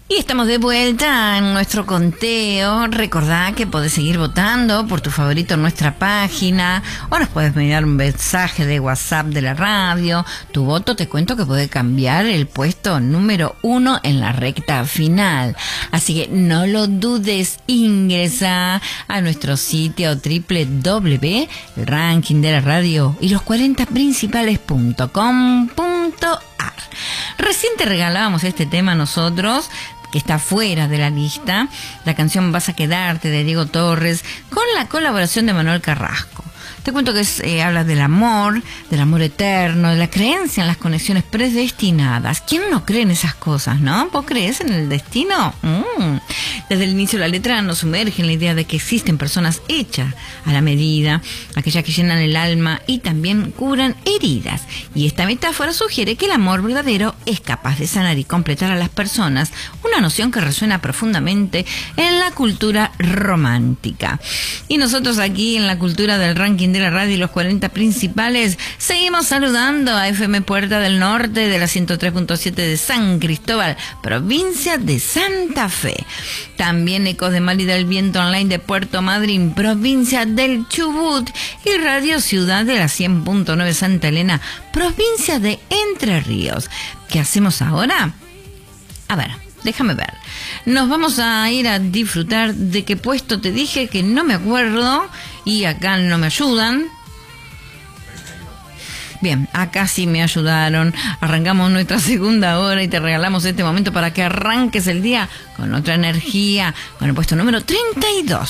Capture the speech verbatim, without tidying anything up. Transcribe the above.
Y estamos de vuelta en nuestro conteo. Recordá que podés seguir votando por tu favorito en nuestra página, o nos puedes enviar un mensaje de WhatsApp de la radio. Tu voto, te cuento que puede cambiar el puesto número uno en la recta final. Así que no lo dudes, ingresa a nuestro sitio doble u doble u doble u punto el ranking de la radio y los cuarenta principales punto com punto a r. Recién te regalábamos este tema nosotros, que está fuera de la lista, la canción Vas a quedarte de Diego Torres, con la colaboración de Manuel Carrasco. Te cuento que es, eh, habla del amor, del amor eterno, de la creencia en las conexiones predestinadas. ¿Quién no cree en esas cosas, no? ¿Vos crees en el destino? Mm. Desde el inicio la letra nos sumerge en la idea de que existen personas hechas a la medida, aquellas que llenan el alma y también curan heridas. Y esta metáfora sugiere que el amor verdadero es capaz de sanar y completar a las personas, una noción que resuena profundamente en la cultura romántica. Y nosotros aquí en la cultura del ranking de la radio y los cuarenta principales, seguimos saludando a F M Puerta del Norte de la ciento tres punto siete de San Cristóbal, provincia de Santa Fe. También Ecos de Mar y del Viento Online de Puerto Madryn, provincia del Chubut, y Radio Ciudad de la cien punto nueve Santa Elena, provincia de Entre Ríos. ¿Qué hacemos ahora? A ver, déjame ver. Nos vamos a ir a disfrutar de qué puesto te dije, que no me acuerdo, y acá no me ayudan. Bien, acá sí me ayudaron. Arrancamos nuestra segunda hora y te regalamos este momento para que arranques el día con otra energía, con el puesto número treinta y dos.